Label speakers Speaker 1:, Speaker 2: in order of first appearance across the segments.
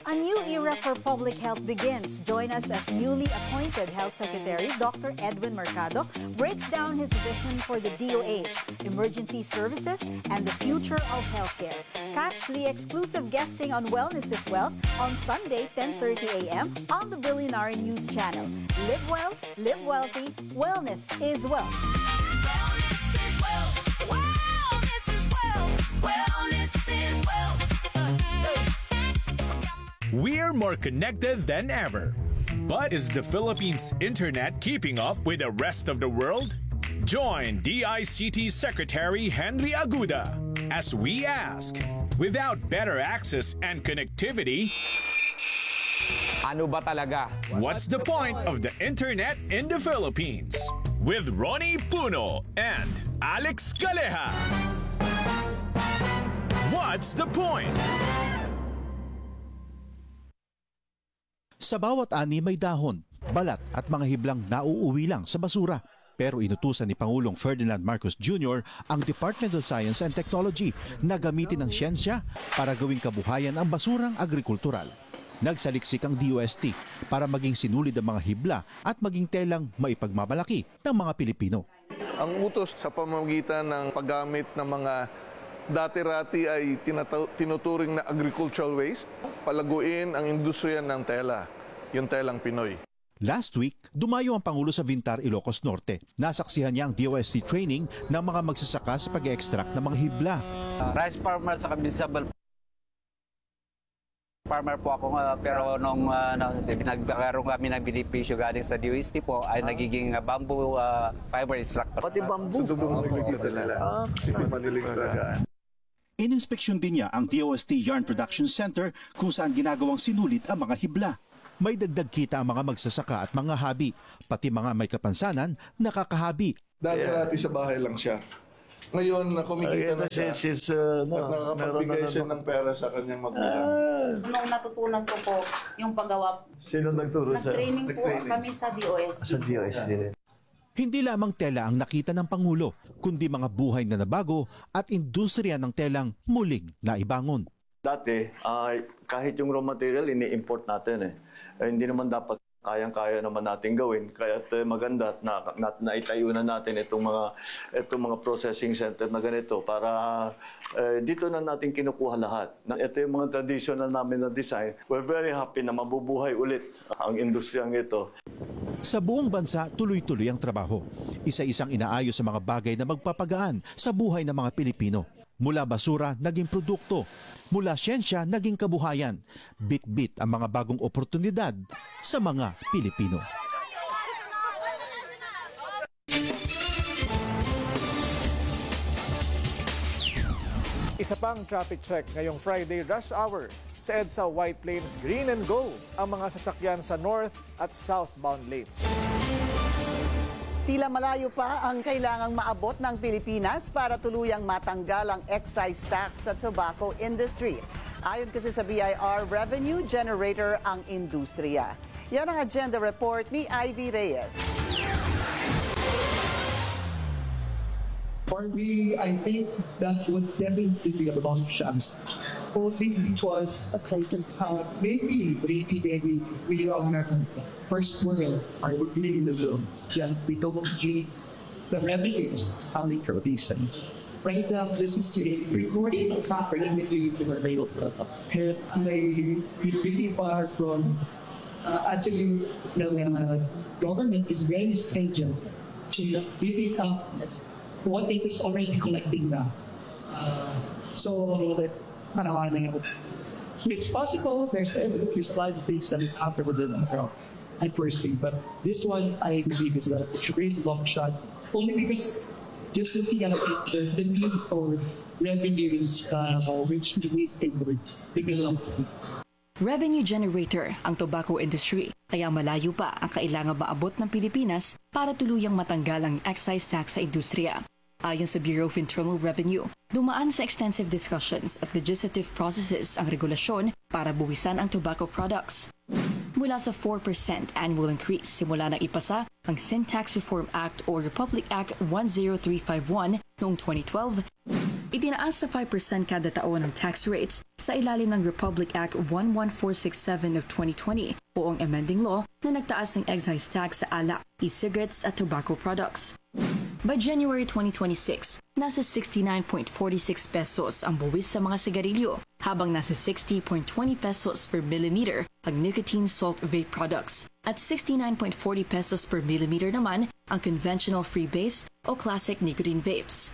Speaker 1: A new era for public health begins. Join us as newly appointed Health Secretary Dr. Edwin Mercado breaks down his vision for the DOH, emergency services, and the future of healthcare. Catch the exclusive guesting on Wellness is Wealth on Sunday, 10:30 a.m. on the Billionaire News Channel. Live well, live wealthy. Wellness is wealth.
Speaker 2: Wellness is wealth. Wellness is wealth. Wellness is wealth.
Speaker 3: We're more connected than ever. But is the Philippines' internet keeping up with the rest of the world? Join DICT Secretary Henry Aguda as we ask, without better access and connectivity,
Speaker 4: ano ba talaga?
Speaker 3: what's the point of the internet in the Philippines? With Ronnie Puno and Alex Galeja. What's the point?
Speaker 5: Sa bawat ani may dahon, balat at mga hiblang nauuwi lang sa basura. Pero inutusan ni Pangulong Ferdinand Marcos Jr. ang Department of Science and Technology na gamitin ang siyensya para gawing kabuhayan ang basurang agrikultural. Nagsaliksik ang DOST para maging sinulid ang mga hibla at maging telang maipagmamalaki ng mga Pilipino.
Speaker 6: Ang utos sa pamamagitan ng paggamit ng mga dati-rati ay tinuturing na agricultural waste, palaguin ang industriya ng tela, yung telang Pinoy.
Speaker 5: Last week, dumayo ang Pangulo sa Vintar, Ilocos Norte. Nasaksihan niya ang DOST training ng mga magsasaka sa pag-extract ng mga hibla.
Speaker 4: Rice farmer sa Kabisabal farmer po ako, pero nung nagkaroon kami ng benepisyo galing sa DOST po ay nagiging bamboo fiber extractor.
Speaker 6: Pati bamboo.
Speaker 5: Ininspeksyon din niya ang DOST Yarn Production Center kung saan ginagawang sinulit ang mga hibla. May dagdag kita ang mga magsasaka at mga habi, pati mga may kapansanan, nakakahabi.
Speaker 7: Dati-rati sa bahay lang siya. Ngayon, kumikita na siya at nakakapagbigay siya ng pera sa kanyang magulang.
Speaker 8: Nung natutunan ko po yung paggawa,
Speaker 6: Sino nagturo sa?
Speaker 8: nag-training po kami sa DOST.
Speaker 6: Sa DOST rin.
Speaker 5: Hindi lamang tela ang nakita ng Pangulo, kundi mga buhay na nabago at industriya ng telang muling naibangon.
Speaker 9: Dati, kahit yung raw material, ini-import natin hindi naman dapat kayang-kaya naman natin gawin. Kaya maganda na naitayo na natin itong mga processing center na ganito para dito na natin kinukuha lahat. Ito yung mga traditional namin na design. We're very happy na mabubuhay ulit ang industriyang ito.
Speaker 5: Sa buong bansa, tuloy-tuloy ang trabaho. Isa-isang inaayos sa mga bagay na magpapagaan sa buhay ng mga Pilipino. Mula basura, naging produkto. Mula siyensya, naging kabuhayan. Bit-bit ang mga bagong oportunidad sa mga Pilipino.
Speaker 10: Isa pang traffic check ngayong Friday rush hour sa EDSA White Plains Green and Go ang mga sasakyan sa north at southbound lanes.
Speaker 11: Tila malayo pa ang kailangang maabot ng Pilipinas para tuluyang matanggal ang excise tax sa tobacco industry. Ayon kasi sa BIR, revenue generator ang industriya. Yan ang agenda report ni Ivy Reyes.
Speaker 12: For me, I think that would definitely be a long chance. Only because maybe we are not first world are really in the world. Just we don't see the revenues coming from this. Right now, this is recording a property that we were able to and we really far from actually the government is very stringent to really what it is already collecting now. So that it's possible there's a lot of things that happen within I foresee, but this one I believe is a really long shot. Only because just looking at it, there's the need for revenues which we take because of
Speaker 13: revenue generator ang tobacco industry, kaya malayo pa ang kailangan maabot ng Pilipinas para tuluyang matanggal ang excise tax sa industriya. Ayon sa Bureau of Internal Revenue, dumaan sa extensive discussions at legislative processes ang regulasyon para buwisan ang tobacco products. Mula sa 4% annual increase simula nang ipasa ang Sin Tax Reform Act or Republic Act 10351 noong 2012, Itinaas sa 5% kada taon ng tax rates sa ilalim ng Republic Act 11467 of 2020 o ang amending law na nagtaas ng excise tax sa alak, e-cigarettes at tobacco products. By January 2026, nasa 69.46 pesos ang buwis sa mga sigarilyo, habang nasa 60.20 pesos per millimeter ang nicotine salt vape products at 69.40 pesos per millimeter naman ang conventional freebase o classic nicotine vapes.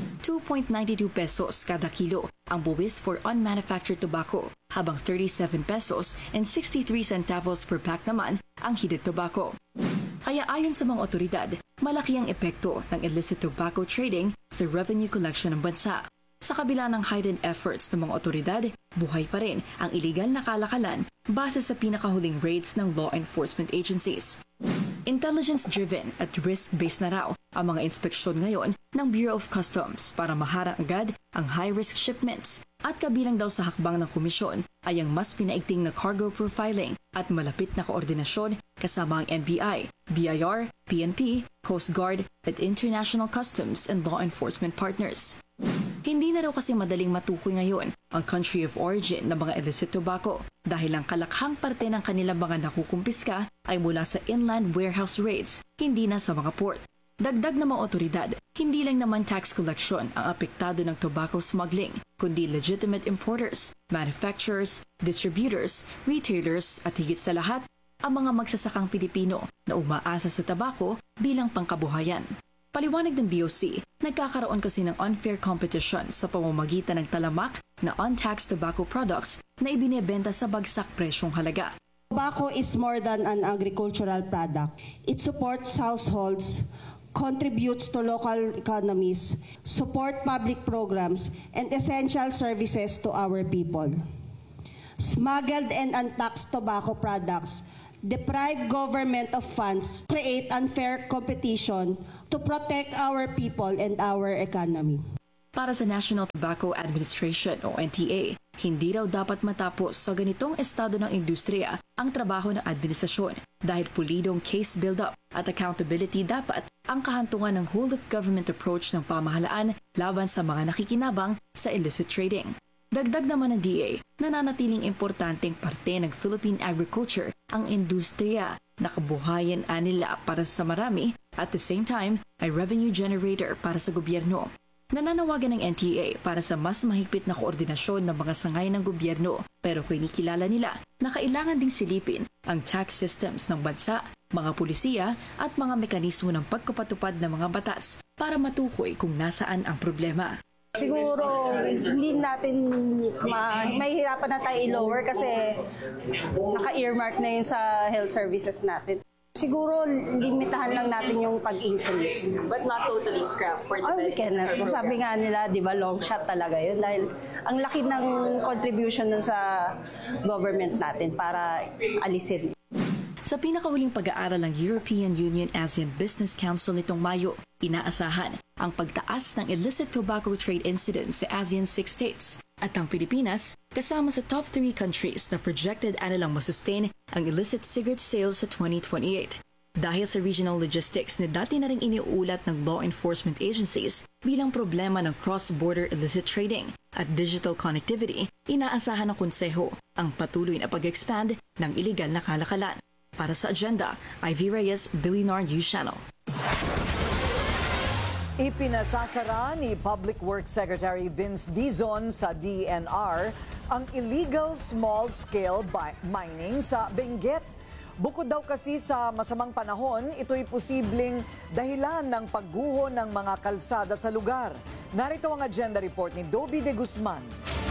Speaker 13: 2.92 pesos kada kilo ang buwis for unmanufactured tobacco, habang 37 pesos and 63 centavos per pack naman ang heated tobacco. Kaya ayon sa mga otoridad, malaki ang epekto ng illicit tobacco trading sa revenue collection ng bansa. Sa kabila ng heightened efforts ng mga otoridad, buhay pa rin ang illegal na kalakalan base sa pinakahuling raids ng law enforcement agencies. Intelligence-driven at risk-based na raw ang mga inspeksyon ngayon ng Bureau of Customs para maharang agad ang high-risk shipments at kabilang daw sa hakbang ng komisyon ay ang mas pinaigting na cargo profiling at malapit na koordinasyon kasama ang NBI, BIR, PNP, Coast Guard at international customs and law enforcement partners. Hindi na raw kasi madaling matukoy ngayon ang country of origin ng mga illicit tobacco dahil ang kalakhang parte ng kanilang mga nakukumpiska ay mula sa inland warehouse raids, hindi na sa mga port. Dagdag na mga otoridad, hindi lang naman tax collection ang apektado ng tobacco smuggling, kundi legitimate importers, manufacturers, distributors, retailers at higit sa lahat, ang mga magsasakang Pilipino na umaasa sa tabako bilang pangkabuhayan. Paliwanag ng BOC, nagkakaroon kasi ng unfair competition sa pamamagitan ng talamak na untaxed tobacco products na ibinebenta sa bagsak presyong halaga.
Speaker 14: Tobacco is more than an agricultural product. It supports households, contributes to local economies, support public programs, and essential services to our people. Smuggled and untaxed tobacco products deprive government of funds, create unfair competition to protect our people and our economy.
Speaker 13: Para sa National Tobacco Administration o NTA, hindi raw dapat matapos sa ganitong estado ng industriya ang trabaho ng administrasyon dahil pulidong case build-up at accountability dapat ang kahantungan ng whole-of-government approach ng pamahalaan laban sa mga nakikinabang sa illicit trading. Dagdag naman ng DA, nananatiling importanteng parte ng Philippine agriculture ang industriya na kabuhayan nila para sa marami at the same time ay revenue generator para sa gobyerno. Nananawagan ng NTA para sa mas mahigpit na koordinasyon ng mga sangay ng gobyerno pero kinikilala nila na kailangan ding silipin ang tax systems ng bansa, mga pulisiya at mga mekanismo ng pagkapatupad ng mga batas para matukoy kung nasaan ang problema.
Speaker 15: Siguro hindi natin mahihirapan na tayo i-lower kasi naka-earmark na yun sa health services natin. Siguro limitahan lang natin yung pag-increase.
Speaker 8: But not totally scrap for the
Speaker 15: benefit. Sabi nga nila, di ba, long shot talaga yun dahil ang laki ng contribution nun sa government natin para alisin.
Speaker 13: Sa pinakahuling pag-aaral ng European Union ASEAN Business Council nitong Mayo, inaasahan ang pagtaas ng illicit tobacco trade incidents sa ASEAN 6 states at ang Pilipinas kasama sa top 3 countries na projected anilang masustain ang illicit cigarette sales sa 2028. Dahil sa regional logistics na dati na rin iniuulat ng law enforcement agencies bilang problema ng cross-border illicit trading at digital connectivity, inaasahan ng konseho ang patuloy na pag-expand ng iligal na kalakalan. Para sa Agenda, Ivy Reyes, Billionaire News Channel.
Speaker 16: Ipinasasara ni Public Works Secretary Vince Dizon sa DENR ang illegal small-scale mining sa Benguet. Bukod daw kasi sa masamang panahon, ito'y posibleng dahilan ng pagguho ng mga kalsada sa lugar. Narito ang agenda report ni Dobby de Guzman.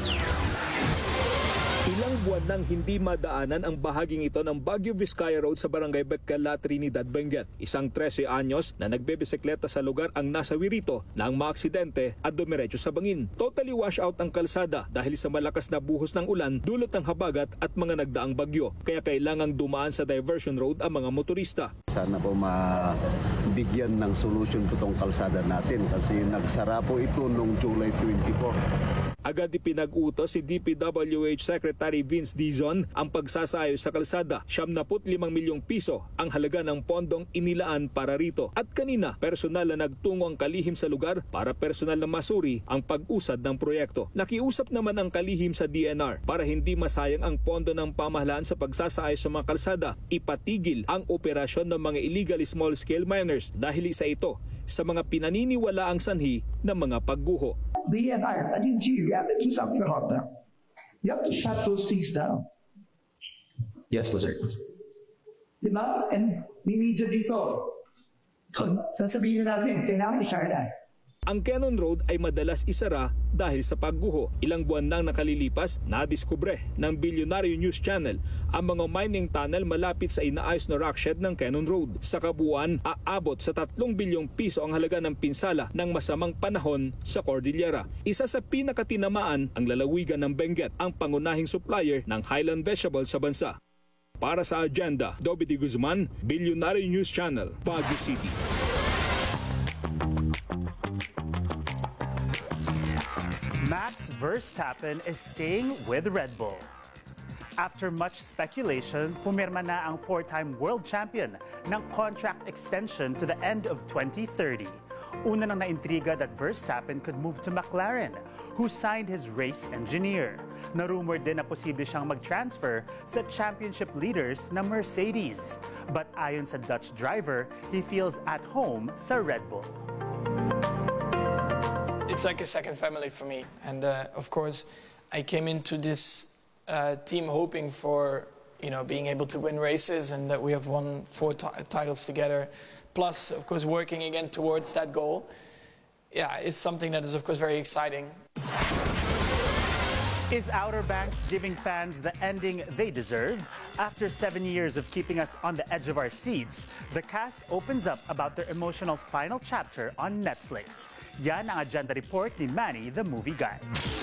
Speaker 17: Ilang buwan nang hindi madaanan ang bahaging ito ng Baguio Vizcaya Road sa Barangay Betcala, Trinidad, Benguet. Isang 13 anyos na nagbebisikleta sa lugar ang nasawi rito na ang maaksidente at dumiretso sa bangin. Totally wash out ang kalsada dahil sa malakas na buhos ng ulan, dulot ng habagat at mga nagdaang bagyo. Kaya kailangang dumaan sa diversion road ang mga motorista.
Speaker 18: Sana po mabigyan ng solusyon po itong kalsada natin kasi nagsara po ito noong July 24.
Speaker 17: Agad ipinag-utos si DPWH Secretary Vince Dizon ang pagsasaayos sa kalsada. 75 milyong piso ang halaga ng pondong inilaan para rito. At kanina, personal na nagtungo ang kalihim sa lugar para personal na masuri ang pag-usad ng proyekto. Nakiusap naman ang kalihim sa DNR para hindi masayang ang pondo ng pamahalaan sa pagsasaayos sa mga kalsada. Ipatigil ang operasyon ng mga illegal small-scale miners dahil isa ito sa mga pinaniniwalaang sanhi ng mga pagguho.
Speaker 12: DNR, I mean, gee, you have to do something about that. You have to shut those things down.
Speaker 19: Yes, po, sir.
Speaker 12: Diba? And we need to dito. Sasabihin natin, kailangan isara.
Speaker 17: Ang Cannon Road ay madalas isara dahil sa pagguho. Ilang buwan nang nakalilipas, nadiskubre ng Billionaire News Channel ang mga mining tunnel malapit sa inaayos na rockshed ng Cannon Road. Sa kabuuan, aabot sa 3 bilyong piso ang halaga ng pinsala ng masamang panahon sa Cordillera. Isa sa pinakatinamaan ang lalawigan ng Benguet, ang pangunahing supplier ng highland vegetables sa bansa. Para sa Agenda, Dobby D. Guzman, Billionaire News Channel, Baguio City.
Speaker 20: Max Verstappen is staying with Red Bull. After much speculation, pumirma na ang 4-time world champion ng contract extension to the end of 2030. Una nang naintriga that Verstappen could move to McLaren, who signed his race engineer. Narumor din na posible siyang mag-transfer sa championship leaders na Mercedes. But ayon sa Dutch driver, he feels at home sa Red Bull.
Speaker 21: It's like a second family for me, and of course, I came into this team hoping for being able to win races, and that we have won 4 titles together. Plus, of course, working again towards that goal. Yeah, it's something that is of course very exciting.
Speaker 20: Is Outer Banks giving fans the ending they deserve? After 7 years of keeping us on the edge of our seats, the cast opens up about their emotional final chapter on Netflix. Yan ang agenda report ni Manny, the movie guy.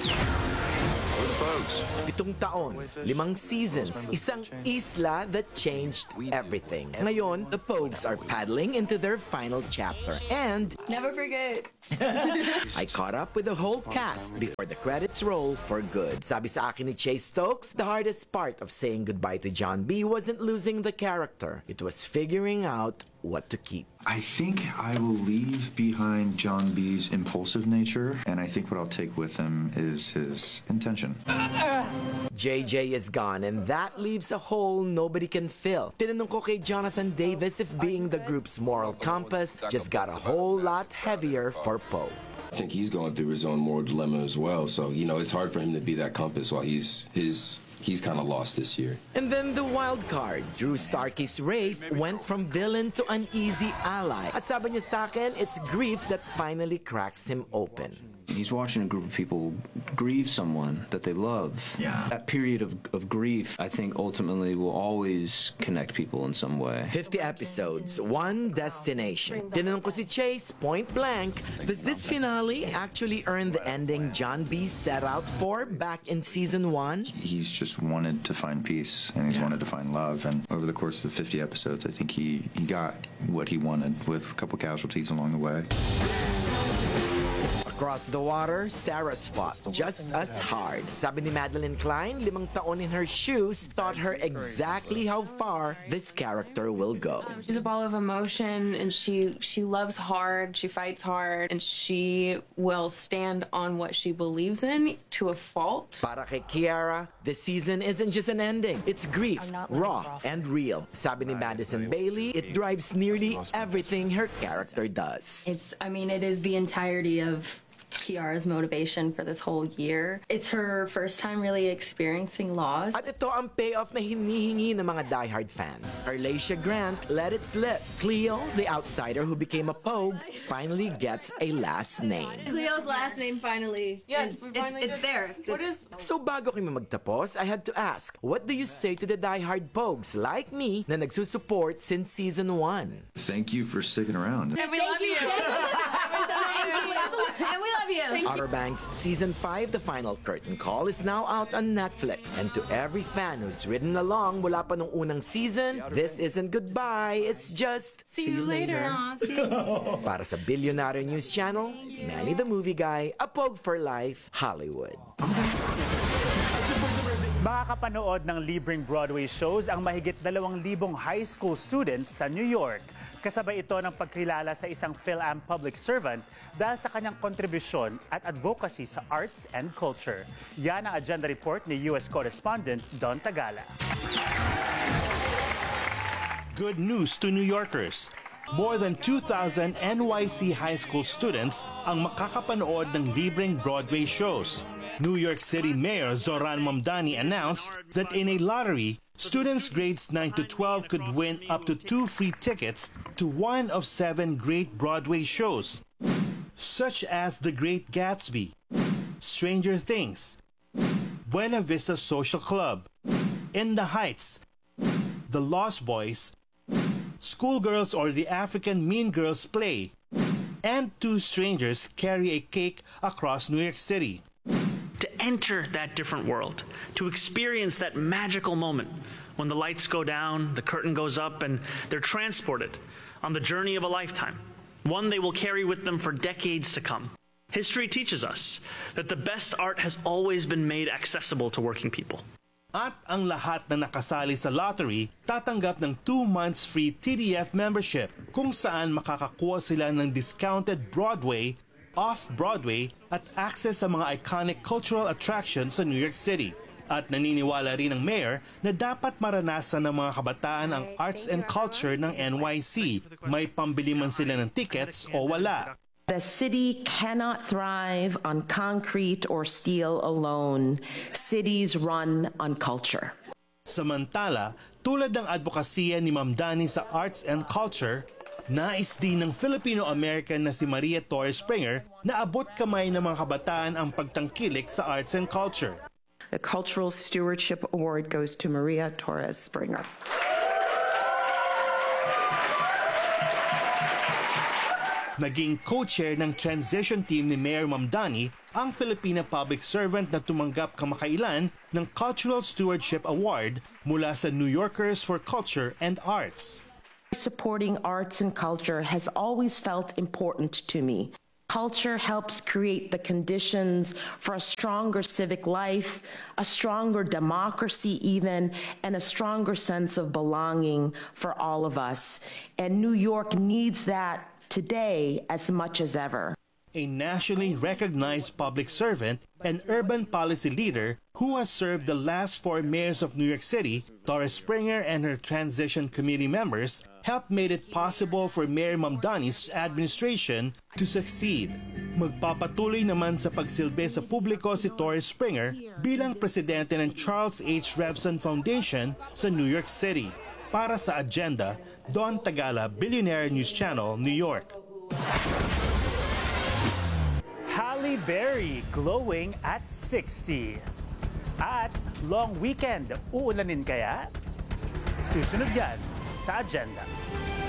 Speaker 22: For the Pogues. 7 taon, 5 seasons, isang isla that changed everything. Ngayon, the Pogues are paddling into their final chapter. And
Speaker 8: Never forget.
Speaker 22: I caught up with the whole cast before the credits roll for good. Sabi sa akin ni Chase Stokes, the hardest part of saying goodbye to John B wasn't losing the character. It was figuring out what to keep.
Speaker 23: I think I will leave behind John B's impulsive nature, and I think what I'll take with him is his intention.
Speaker 22: JJ is gone, and that leaves a hole nobody can fill. Tinanong ko kay Jonathan Davis if being the group's moral compass just got a whole lot heavier for Poe.
Speaker 24: I think he's going through his own moral dilemma as well, so it's hard for him to be that compass while he's kind of lost this year.
Speaker 22: And then the wild card, Drew Starkey's Rafe went from villain to uneasy ally. At sabi niya sa akin, it's grief that finally cracks him open.
Speaker 25: He's watching a group of people grieve someone that they love.
Speaker 22: Yeah.
Speaker 25: That period of grief, I think, ultimately will always connect people in some way.
Speaker 22: 50 episodes, one destination. Tinanong ko si Chase, point blank, does this finale actually earn the ending John B set out for back in season 1?
Speaker 23: He's just wanted to find peace, and he's wanted to find love, and over the course of the 50 episodes, I think he got what he wanted with a couple casualties along the way.
Speaker 22: Across the water, Sarah's fought just as hard. Sabi ni Madeline Klein, 5 taon in her shoes taught her exactly how far this character will go.
Speaker 8: She's a ball of emotion, and she loves hard, she fights hard, and she will stand on what she believes in to a fault.
Speaker 22: Para kay Kiara, this season isn't just an ending. It's grief, raw and real. Sabi ni Madison Bailey, it drives nearly everything her character does.
Speaker 8: It is the entirety of Kiara's motivation for this whole year. It's her first time really experiencing loss.
Speaker 22: At ito ang payoff na hinihingi ng mga diehard fans. Arlacia Grant let it slip. Cleo, the outsider who became a Pogue, finally gets a last name.
Speaker 8: Cleo's last name finally. Yes, it's there.
Speaker 22: So bago kami magtapos, I had to ask, what do you say to the diehard Pogues like me na nagsusupport since season 1?
Speaker 23: Thank you for sticking around.
Speaker 8: And we love you. And we love you.
Speaker 22: Outer Banks Season 5, The Final Curtain Call, is now out on Netflix. And to every fan who's ridden along mula pa nung unang season, this isn't goodbye, it's just
Speaker 8: See you later. Aw, see you later.
Speaker 22: Para sa Billionaire News Channel, Manny the Movie Guy, a Pogue for Life, Hollywood.
Speaker 20: Makakapanood ng libreng Broadway shows ang mahigit 2,000 high school students sa New York. Kasabay ito ng pagkilala sa isang PhilAm public servant dahil sa kanyang kontribusyon at advocacy sa arts and culture. Yan ang agenda report ni U.S. correspondent Don Tagala.
Speaker 1: Good news to New Yorkers. More than 2,000 NYC high school students ang makakapanood ng libreng Broadway shows. New York City Mayor Zoran Mamdani announced that in a lottery, students grades 9 to 12 could win up to 2 free tickets to one of 7 great Broadway shows, such as The Great Gatsby, Stranger Things, Buena Vista Social Club, In the Heights, The Lost Boys, Schoolgirls or the African Mean Girls Play, and 2 Strangers Carry a Cake Across New York City.
Speaker 2: To enter that different world, to experience that magical moment when the lights go down, the curtain goes up, and they're transported on the journey of a lifetime, one they will carry with them for decades to come. History teaches us that the best art has always been made accessible to working people.
Speaker 1: At ang lahat na nakasali sa lottery, tatanggap ng 2 months free TDF membership kung saan makakakuha sila ng discounted Broadway, Off-Broadway at access sa mga iconic cultural attractions sa New York City. At naniniwala rin ang mayor na dapat maranasan ng mga kabataan ang arts and culture ng NYC. May pambili man sila ng tickets o wala.
Speaker 3: The city cannot thrive on concrete or steel alone. Cities run on culture.
Speaker 1: Samantala, tulad ng advokasya ni Ma'am Dani sa arts and culture, nais din ng Filipino-American na si Maria Torres Springer na abot kamay ng mga kabataan ang pagtangkilik sa arts and culture.
Speaker 3: The Cultural Stewardship Award goes to Maria Torres Springer.
Speaker 1: Naging co-chair ng transition team ni Mayor Mamdani ang Filipina public servant na tumanggap kamakailan ng Cultural Stewardship Award mula sa New Yorkers for Culture and Arts.
Speaker 3: Supporting arts and culture has always felt important to me. Culture helps create the conditions for a stronger civic life, a stronger democracy even, and a stronger sense of belonging for all of us. And New York needs that today as much as ever.
Speaker 1: A nationally recognized public servant and urban policy leader who has served the last 4 mayors of New York City, Torres Springer and her transition committee members helped made it possible for Mayor Mamdani's administration to succeed. Magpapatuloy naman sa pagsilbi sa publiko si Torres Springer bilang presidente ng Charles H. Revson Foundation sa New York City. Para sa Agenda, Don Tagala, Billionaire News Channel, New York.
Speaker 20: Halle Berry glowing at 60. At long weekend, uulanin kaya? Susunod yan sa Agenda.